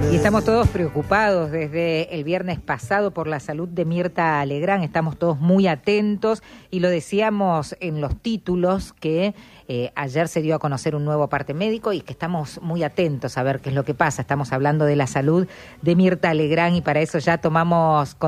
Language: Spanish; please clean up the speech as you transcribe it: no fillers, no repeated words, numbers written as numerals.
Y estamos todos preocupados desde el viernes pasado por la salud de Mirta Legrand. Estamos todos muy atentos y lo decíamos en los títulos que ayer se dio a conocer un nuevo parte médico y que estamos muy atentos a ver qué es lo que pasa. Estamos hablando de la salud de Mirta Legrand y para eso ya tomamos